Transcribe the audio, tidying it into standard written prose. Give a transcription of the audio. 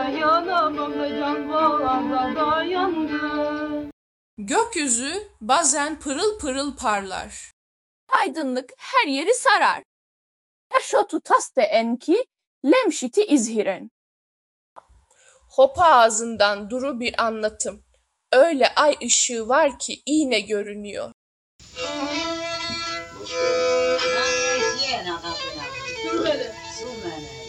Dayanamam da can bağlamda dayandı. Gökyüzü bazen pırıl pırıl parlar. Aydınlık her yeri sarar. Eşotu taste enki lemşiti izhiren. Hopa ağzından duru bir anlatım. Öyle ay ışığı var ki iğne görünüyor. Sürmeli.